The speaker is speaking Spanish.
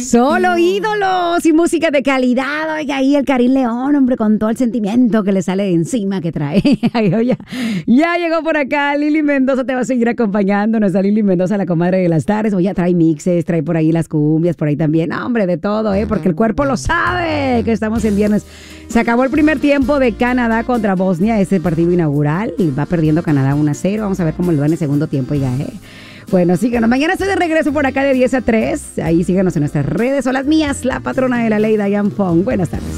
Solo ídolos y música de calidad. Oiga, ahí el Karim León, hombre, con todo el sentimiento que le sale de encima que trae. Ay, oye, ya llegó por acá. Lili Mendoza te va a seguir acompañando. Nuestra Lili Mendoza, la comadre de las tardes. Oye, trae mixes, trae por ahí las cumbias, por ahí también. No, hombre, de todo, porque el cuerpo lo sabe que estamos en viernes. Se acabó el primer tiempo de Canadá contra Bosnia, ese partido inaugural. Y va perdiendo Canadá 1-0. Vamos a ver cómo le va en el segundo tiempo, oiga, Bueno, síganos. Mañana estoy de regreso por acá de 10 a 3. Ahí síganos en nuestras redes. Son las mías, la patrona de la ley, Diane Fong. Buenas tardes.